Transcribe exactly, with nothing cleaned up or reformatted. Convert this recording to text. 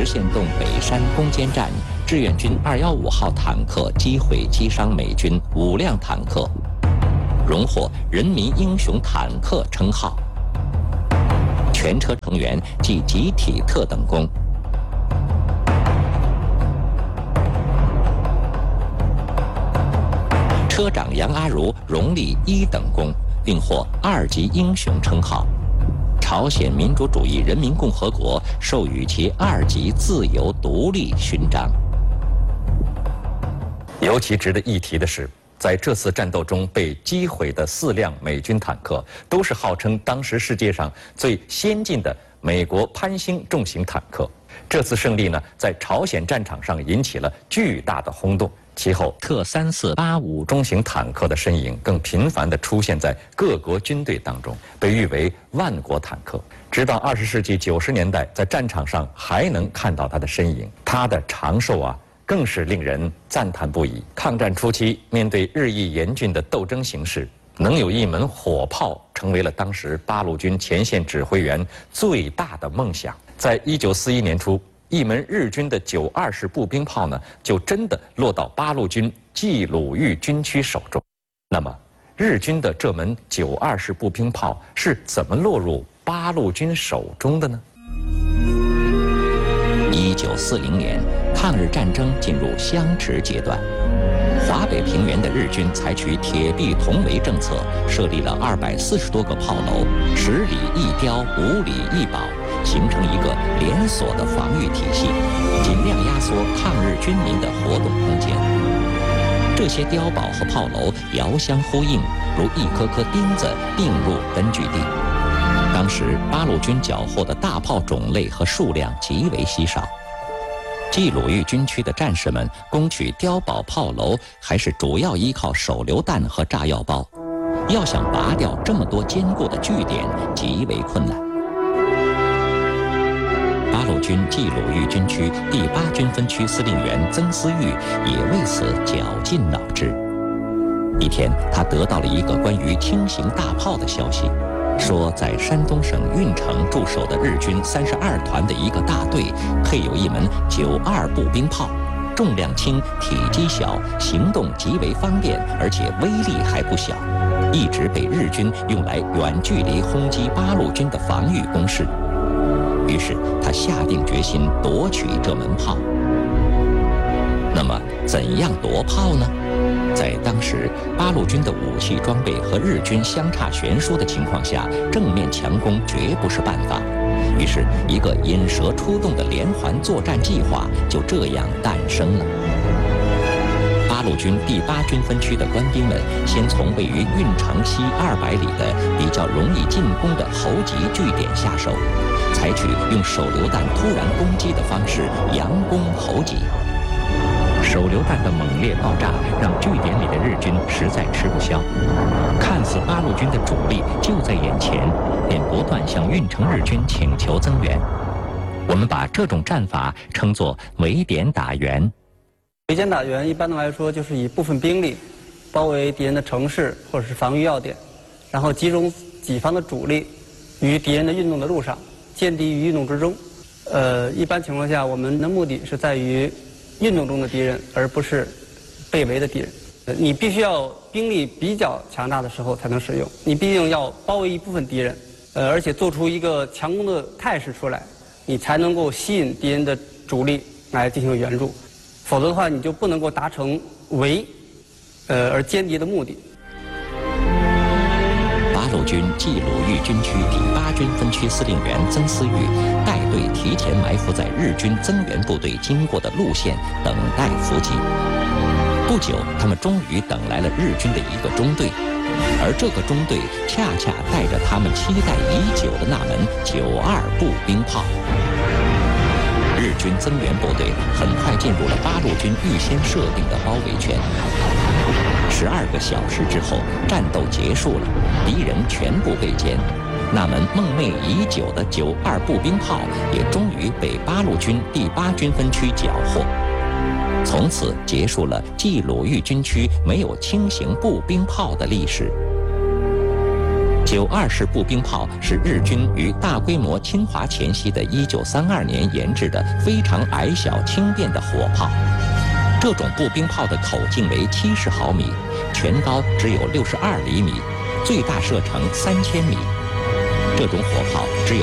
实现洞北山攻坚战，志愿军二一五号坦克击毁击伤美军五辆坦克，荣获人民英雄坦克称号。全车成员记集体特等功。车长杨阿如荣立一等功，并获二级英雄称号。朝鲜民主主义人民共和国授予其二级自由独立勋章。 尤其值得一提的是，在这次战斗中被击毁的四辆美军坦克，都是号称当时世界上最先进的美国潘兴重型坦克。这次胜利呢，在朝鲜战场上引起了巨大的轰动。其后，特三四八五中型坦克的身影更频繁地出现在各国军队当中，被誉为万国坦克。直到二十世纪九十年代，在战场上还能看到它的身影，它的长寿啊，更是令人赞叹不已。抗战初期，面对日益严峻的斗争形势，能有一门火炮成为了当时八路军前线指挥员最大的梦想。在一九四一年初，一门日军的九二式步兵炮呢，就真的落到八路军冀鲁豫军区手中。那么，日军的这门九二式步兵炮是怎么落入八路军手中的呢？ 一九四零年，抗日战争进入相持阶段。华北平原的日军采取铁壁铜围政策，设立了二百四十多个炮楼，十里一碉，五里一堡，形成一个连锁的防御体系，尽量压缩抗日军民的活动空间。这些碉堡和炮楼遥相呼应，如一颗颗钉子并入根据地。当时八路军缴获的大炮种类和数量极为稀少。冀鲁豫军区的战士们攻取碉堡炮楼，还是主要依靠手榴弹和炸药包。要想拔掉这么多坚固的据点，极为困难。八路军冀鲁豫军区第八军分区司令员曾思玉也为此绞尽脑汁。一天，他得到了一个关于轻型大炮的消息。说在山东省运城驻守的日军三十二团的一个大队配有一门九二步兵炮，重量轻，体积小，行动极为方便，而且威力还不小，一直被日军用来远距离轰击八路军的防御工事。于是他下定决心夺取这门炮。那么怎样夺炮呢？在当时八路军的武器装备和日军相差悬殊的情况下，正面强攻绝不是办法。于是一个引蛇出洞的连环作战计划就这样诞生了。八路军第八军分区的官兵们先从位于运城西二百里的比较容易进攻的侯集据点下手，采取用手榴弹突然攻击的方式佯攻侯集。手榴弹的猛烈爆炸让据点里的日军实在吃不消，看似八路军的主力就在眼前，便不断向运城日军请求增援。我们把这种战法称作围点打援。 围点打援一般的来说就是以部分兵力包围敌人的城市或者是防御要点，然后集中己方的主力于敌人的运动的路上，歼敌于运动之中。呃，一般情况下，我们的目的是在于运动中的敌人，而不是被围的敌人。你必须要兵力比较强大的时候才能使用，你毕竟要包围一部分敌人，呃，而且做出一个强攻的态势出来，你才能够吸引敌人的主力来进行援助，否则的话，你就不能够达成围，呃，而歼敌的目的。 八路军冀鲁豫军区第八军分区司令员曾思玉带队提前埋伏在日军增援部队经过的路线，等待伏击。不久，他们终于等来了日军的一个中队，而这个中队恰恰带着他们期待已久的那门九二步兵炮。日军增援部队很快进入了八路军预先设定的包围圈。十二个小时之后，战斗结束了，敌人全部被歼，那门梦寐已久的九二步兵炮也终于被八路军第八军分区缴获。从此结束了冀鲁豫军区没有轻型步兵炮的历史。 九二式步兵炮是日军于大规模侵华前夕的一九三二年研制的非常矮小轻便的火炮。这种步兵炮的口径为七十毫米，全高只有六十二厘米，最大射程三千米。这种火炮只有